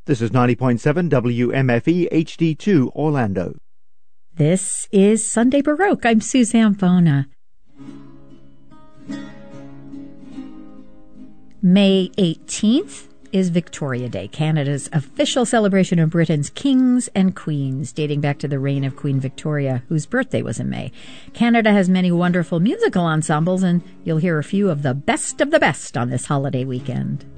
This is 90.7 WMFE HD2 Orlando. This is Sunday Baroque. I'm Suzanne Bona. May 18th is Victoria Day, Canada's official celebration of Britain's kings and queens, dating back to the reign of Queen Victoria, whose birthday was in May. Canada has many wonderful musical ensembles, and you'll hear a few of the best on this holiday weekend.